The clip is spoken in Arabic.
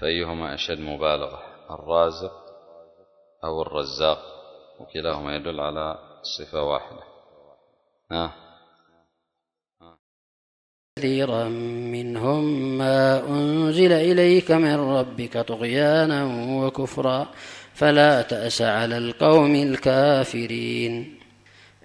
فأيهما أشد مبالغة، الرازق أو الرزاق؟ وكلاهما يدل على صفة واحدة. كثيرا منهم ما أنزل إليك من ربك طغيانا وكفرا فلا تأس على القوم الكافرين.